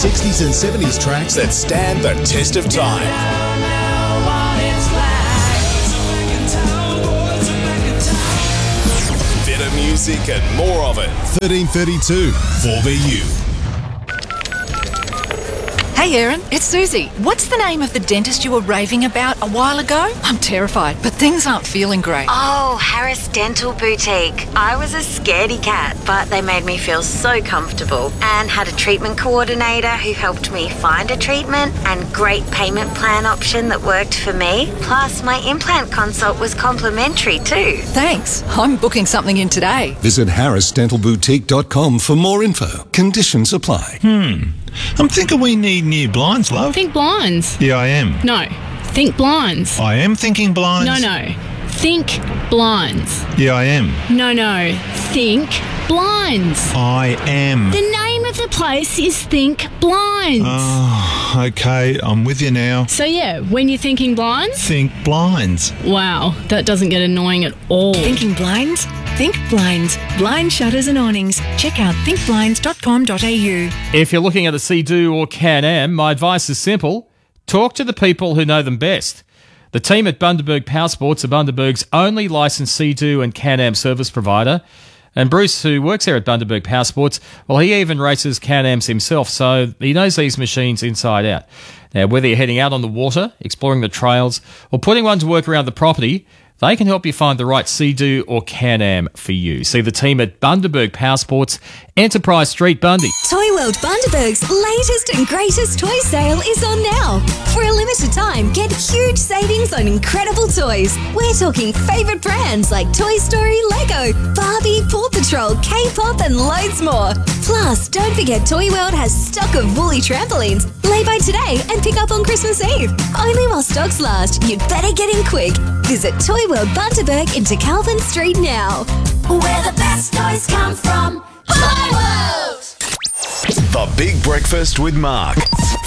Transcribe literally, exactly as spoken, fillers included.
sixties and seventies tracks that stand the test of time. Better music and more of it. thirteen thirty-two four B U. Hey Erin, it's Susie. What's the name of the dentist you were raving about a while ago? I'm terrified, but things aren't feeling great. Oh, Harris Dental Boutique. I was a scaredy cat, but they made me feel so comfortable and had a treatment coordinator who helped me find a treatment and great payment plan option that worked for me. Plus, my implant consult was complimentary too. Thanks. I'm booking something in today. Visit harris dental boutique dot com for more info. Conditions apply. Hmm. I'm thinking we need new blinds, love. Think blinds. Yeah, I am. No. Think blinds. I am thinking blinds. No, no. Think blinds. Yeah, I am. No, no. Think blinds. I am. The name of the place is Think Blinds. Oh, okay. I'm with you now. So yeah, when you're thinking blinds? Think blinds. Wow, that doesn't get annoying at all. Thinking blinds? Think Blinds. Blind shutters and awnings. Check out think blinds dot com dot a u. If you're looking at a Sea-Doo or Can-Am, my advice is simple. Talk to the people who know them best. The team at Bundaberg Powersports are Bundaberg's only licensed Sea-Doo and Can-Am service provider. And Bruce, who works there at Bundaberg Powersports, well, he even races Can-Ams himself, so he knows these machines inside out. Now, whether you're heading out on the water, exploring the trails, or putting one to work around the property, they can help you find the right Sea-Doo or Can-Am for you. See the team at Bundaberg Powersports, Enterprise Street, Bundy. Toy World Bundaberg's latest and greatest toy sale is on now. For a limited time, get huge savings on incredible toys. We're talking favourite brands like Toy Story, Lego, Barbie, Paw Patrol, K-pop and loads more. Plus, don't forget Toy World has stock of woolly trampolines. Lay by today and pick up on Christmas Eve. Only while stocks last, you'd better get in quick. Visit Toy World Bundaberg into Calvin Street now. Where the best toys come from. Toy World! The Big Breakfast with Mark.